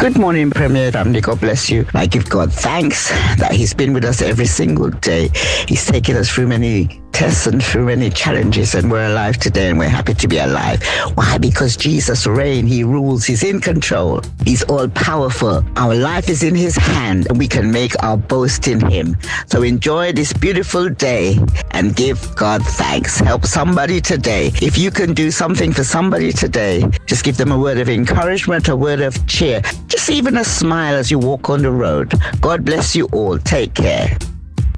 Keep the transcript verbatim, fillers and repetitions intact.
Good morning, Premier family. God bless you. I give God thanks that He's been with us every single day. He's taken us through many tests and through many challenges, and we're alive today, and we're happy to be alive. Why? Because Jesus reigns. He rules. He's in control. He's all powerful. Our life is in His hand, and we can make our boast in Him. So enjoy this beautiful day and give God thanks. Help somebody today. If you can do something for somebody today, just give them a word of encouragement, a word of cheer, just even a smile as you walk on the road. God bless you all. Take care.